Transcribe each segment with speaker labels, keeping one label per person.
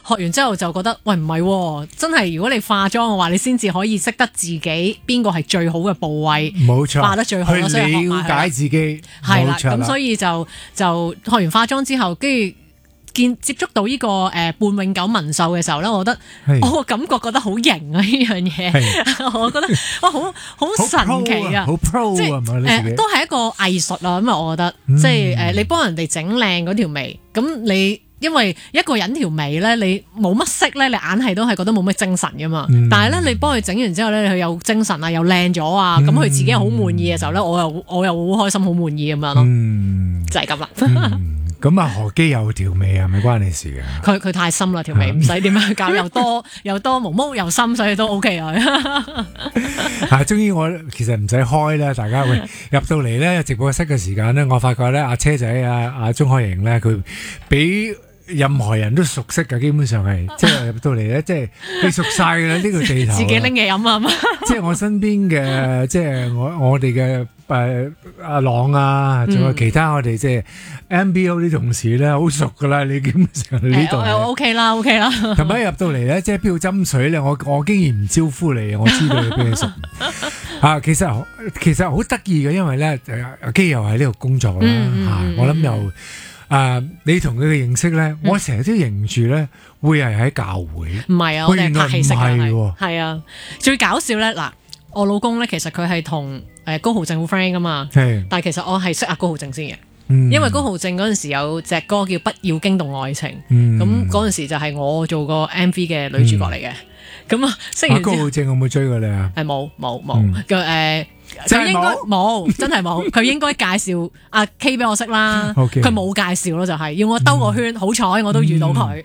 Speaker 1: 學完之後就覺得，喂唔係喎，真係如果你化妝嘅話，你先至可以識得自己邊個係最好嘅部位，
Speaker 2: 冇錯，
Speaker 1: 化得最好咯，所以
Speaker 2: 去了解自己，
Speaker 1: 係啦。
Speaker 2: 冇錯啦
Speaker 1: 咁所以就學完化妝之後，跟住接觸到呢個半永久紋繡嘅時候咧，我覺得我感覺得好型啊！呢樣嘢，我覺得哇好神奇啊，
Speaker 2: 好 pro
Speaker 1: 即
Speaker 2: 啊嘛，
Speaker 1: 係都係一個藝術啊！咁啊，我覺得即係你幫人哋整靚嗰條眉，咁你因為一個人條眉咧，你冇乜色咧，你硬係都係覺得冇乜精神噶嘛。但係咧，你幫佢整完之後咧，佢有精神啊，又靚咗啊，咁佢自己好滿意嘅時候咧，我又好開心，好滿意咁樣咯，就係咁啦。
Speaker 2: 咁啊，何基有條眉係咪關你事嘅？
Speaker 1: 佢太深啦條眉，唔使點樣搞，又多毛毛又深，所以都 OK 啊。
Speaker 2: 終於我其實唔使開啦，大家喂入到嚟咧直播室嘅時間咧，我發覺咧阿車仔阿鍾海瑩咧，佢比任何人都熟悉嘅，基本上係即係入到嚟咧，即係你熟晒嘅啦呢個地頭，
Speaker 1: 自己拎嘢飲啊嘛。
Speaker 2: 即係我身邊嘅，即係我哋嘅阿朗啊，仲有其他我哋即係 MBO 啲同事咧，好熟噶啦，你基本上喺呢度。
Speaker 1: OK 啦。
Speaker 2: 琴晚入到嚟咧，即係邊度斟水咧，我竟然唔招呼你，我知道你邊度熟。其實好得意嘅，因為咧阿基又喺呢度工作啦，我諗又。你同佢嘅認識咧，我成日都認住咧，會係喺教會。
Speaker 1: 唔係啊，我哋係拍戲識嘅，係啊。最搞笑咧，嗱，我老公咧，其實佢係同高浩正好 friend 噶嘛，但係其實我係識阿高浩正先嘅，因為高浩正嗰陣時有隻歌叫《不要驚動愛情》，咁嗰陣時就係我做個 MV 嘅女主角嚟嘅，咁啊，識完之後
Speaker 2: 高浩正有冇追過你啊？
Speaker 1: 冇佢應該冇，真係冇。佢應該介紹阿 K 俾我識啦，佢冇介紹咯，就係要我兜個圈。好彩我都遇到佢。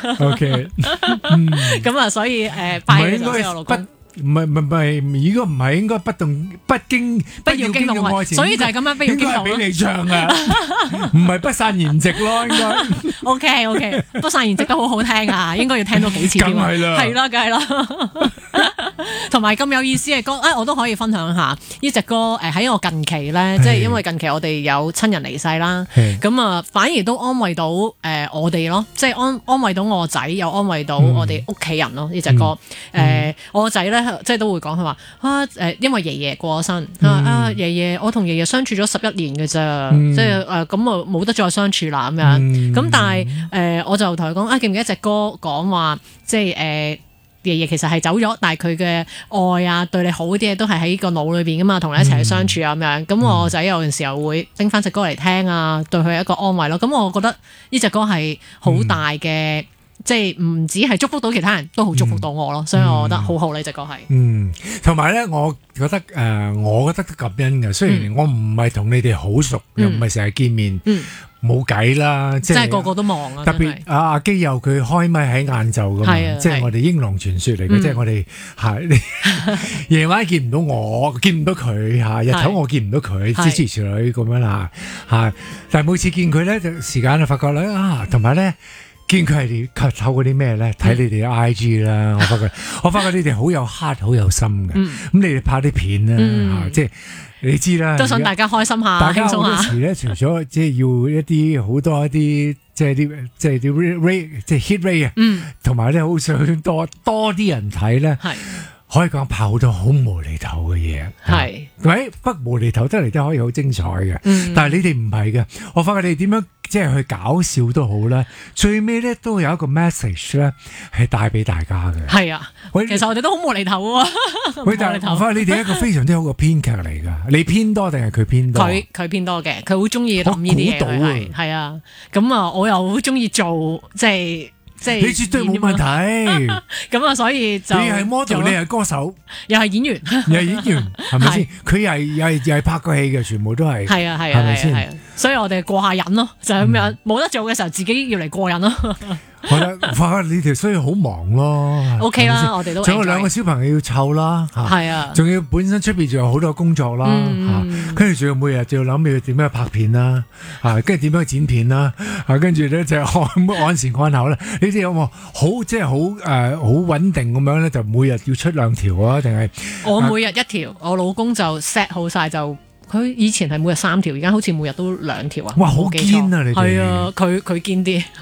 Speaker 2: OK，
Speaker 1: 咁啊，所以拜咗咗我老公。
Speaker 2: 唔係，如果唔係應該不要驚動愛情，
Speaker 1: 所以就係咁樣不要驚動。
Speaker 2: 應該係俾你唱啊，唔係不散筵席咯，應該。
Speaker 1: OK， 不散筵席都好好聽啊，應該要聽多幾次添啊。係啦，梗係啦。同埋咁有意思嘅歌，我都可以分享下呢隻歌。喺我近期咧，即係因為近期我哋有親人離世啦，咁啊反而都安慰到我哋咯，即係安慰到我仔，又安慰到我哋屋企人咯。呢隻歌我個仔咧。即係都會講佢話因為爺爺過咗身爺爺，我同爺爺相處咗11年嘅咋，即係咁啊冇得再相處啦咁樣。咁但係我就同佢講記唔記得隻歌講話，即係爺爺其實係走咗，但係佢嘅愛啊，對你好啲嘢都係喺個腦裏邊噶嘛，同你一齊去相處啊咁樣。咁我仔有陣時候會拎翻隻歌嚟聽啊，對佢一個安慰咯。咁我覺得呢隻歌係好大嘅。即係唔止係祝福到其他人，都好祝福到我咯，所以我覺得好好呢隻歌係。
Speaker 2: 同埋咧，我覺得都感恩嘅。雖然我唔係同你哋好熟，又唔係成日見面，冇計啦。即係
Speaker 1: 個個都忙啊！
Speaker 2: 特別阿基佑佢開咪喺晏晝噶嘛，即係我哋英郎傳說嚟嘅，即係我哋夜晚見唔到我，見唔到佢日頭我見唔到佢，支持處女咁樣啦但係每次見佢咧，就時間就發覺咧同埋咧。見佢係透過啲咩咧？睇你哋嘅 IG 啦，我發覺你哋好有 heart 好有心嘅。咁你哋拍啲片啦，即係你知啦，
Speaker 1: 都想大家開心下，
Speaker 2: 大家好多時咧，除咗即係要一啲好多一啲即係啲rate 即係 hit rate 啊，同埋咧好想多啲人睇咧，可以講拍好多好無厘頭嘅嘢，係咪？不無厘頭得嚟都可以好精彩嘅，但係你哋唔係嘅。我發覺你哋點樣即係去搞笑都好啦，最尾咧都有一個 message 咧係帶俾大家嘅。係啊，其實我哋都好無厘頭喎。但係我發覺你哋一個非常之好嘅編劇嚟㗎，你編多定係佢編多？佢編多嘅，佢好中意諗呢啲嘢。係啊，咁啊，我又好中意做即係。你絕對冇問題，咁啊，所以就你係 model，你係歌手，又係演員，係咪先？佢又係拍過戲嘅，全部都係。係啊，係咪先？所以我哋過下癮咯，就係咁樣。冇得做嘅時候，自己要嚟過癮咯。好啦，哇！你哋所以好忙咯。OK 啦，我哋都仲有2個小朋友要湊啦，係啊，仲要本身出邊仲有好多工作啦，跟住仲要每日就要諗要點樣拍片啦，跟住點樣剪片啦，跟住咧就按時按後啦。你哋有冇好即係好穩定咁樣咧？就每日要出2條啊？定係我每日1條，我老公就 set 好晒就。佢以前係每日3條，而家好似每日都2條啊！哇，好堅啊！你哋係啊，佢堅啲。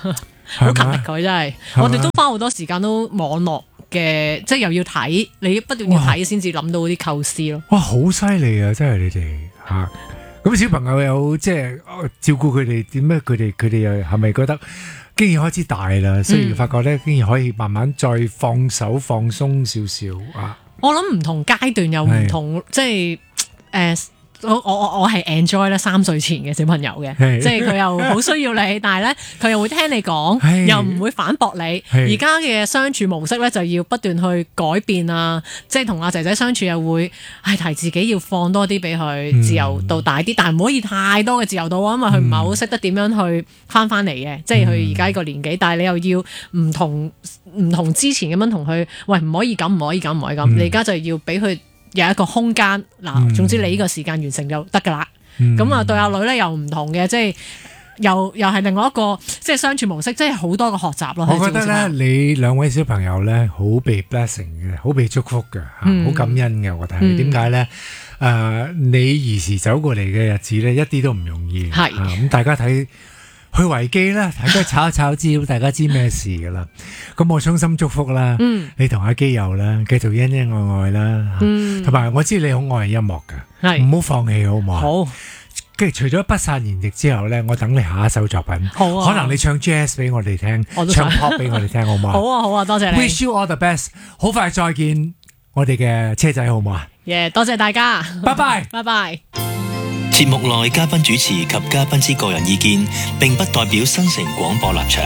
Speaker 1: 好勤力佢真係，我哋都花好多時間都網絡嘅，即係又要睇，你不斷要睇先至諗到啲構思咯。
Speaker 2: 哇，好犀利啊！真係你哋嚇。咁小朋友有即係照顧佢哋點咧？佢哋又係咪覺得經驗開始大啦？所以發覺咧，經驗可以慢慢再放手放鬆少少啊！
Speaker 1: 我諗唔同階段有唔同，即係我係 enjoy 咧3歲前嘅小朋友嘅，即係佢又好需要你，但係咧佢又會聽你講，又唔會反駁你。而家嘅相處模式咧就要不斷去改變啊，即係同阿仔仔相處又會提自己要放多啲俾佢，自由度大啲，但係唔可以太多嘅自由度啊，因為佢唔係好識得點樣去翻嚟嘅，即係佢而家呢個年紀，但係你又要唔同之前咁樣同佢，喂，唔可以咁，唔可以咁，唔可以咁，你而家就要俾佢有一個空間嗱，總之你呢個時間完成就得㗎啦。咁啊，對阿女咧又唔同嘅，即係又係另外一個即係相處模式，即係好多個學習咯。
Speaker 2: 我覺得咧，你兩位小朋友咧好被 blessing 嘅，好被祝福嘅，好感恩嘅。我睇點解咧？你兒時走過嚟嘅日子咧，一啲都唔容易。係咁，大家睇去維基啦，大家炒一炒資料，大家知咩事噶啦。咁我衷心祝福啦，你同阿基友啦，繼續恩恩愛愛啦。同埋我知你好愛音樂噶，唔好放棄好唔好？好。跟住除咗不散筵席之後咧，我等你下一首作品。好啊。可能你唱 jazz 俾我哋聽，唱 pop 俾我哋聽，好唔好？好啊，好啊，多謝你。Wish you all the best。好快再見我哋嘅車仔，好唔好啊？多謝大家。拜拜，拜拜。
Speaker 3: 節目內嘉賓主持及嘉賓之個人意見，並不代表新城廣播立場。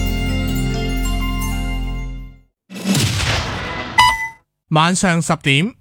Speaker 4: 晚上10點，